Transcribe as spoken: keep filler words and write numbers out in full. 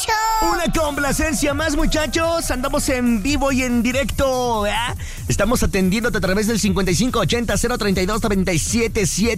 Una complacencia más, muchachos. Andamos en vivo y en directo, ¿eh? Estamos atendiéndote a través del cincuenta y cinco ochenta cero treinta y dos noventa y siete siete.